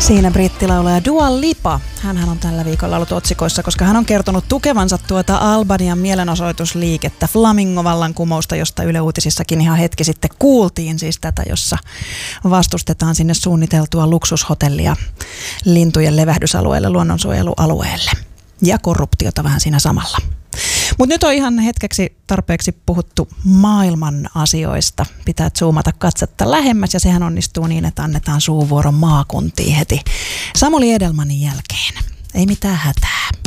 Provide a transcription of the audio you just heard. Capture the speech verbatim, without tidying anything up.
Siinä brittilaulaja Dua Lipa. Hänhän on tällä viikolla ollut otsikoissa, koska hän on kertonut tukevansa tuota Albanian mielenosoitusliikettä, Flamingo-vallankumousta, josta Yle Uutisissakin ihan hetki sitten kuultiin, siis tätä, jossa vastustetaan sinne suunniteltua luksushotellia lintujen levähdysalueelle, luonnonsuojelualueelle ja korruptiota vähän siinä samalla. Mutta nyt on ihan hetkeksi tarpeeksi puhuttu maailman asioista. Pitää zoomata katsetta lähemmäs ja sehän onnistuu niin, että annetaan suuvuoro maakuntiin heti Samuli Edelmanin jälkeen. Ei mitään hätää.